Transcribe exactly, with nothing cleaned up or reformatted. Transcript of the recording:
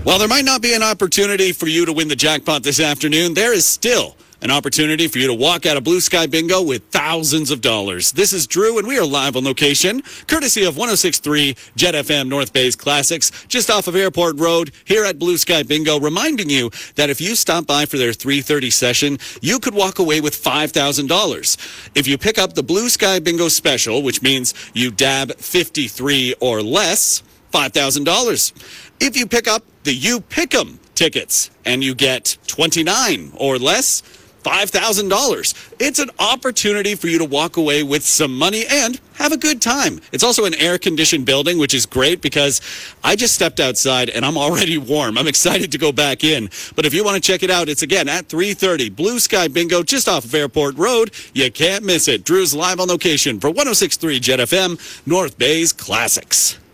While there might not be an opportunity for you to win the jackpot this afternoon, there is still an opportunity for you to walk out of Blue Sky Bingo with thousands of dollars. This is Drew, and we are live on location, courtesy of one oh six point three Jet F M North Bay's Classics, just off of Airport Road here at Blue Sky Bingo, reminding you that if you stop by for their three thirty session, you could walk away with five thousand dollars. If you pick up the Blue Sky Bingo special, which means you dab fifty-three or less, five thousand dollars. If you pick up the You Pick 'em tickets and you get twenty-nine or less, five thousand dollars. It's an opportunity for you to walk away with some money and have a good time. It's also an air-conditioned building, which is great because I just stepped outside and I'm already warm. I'm excited to go back in. But if you want to check it out, it's again at three thirty. Blue Sky Bingo, just off of Airport Road. You can't miss it. Drew's live on location for one oh six point three Jet F M, North Bay's Classics.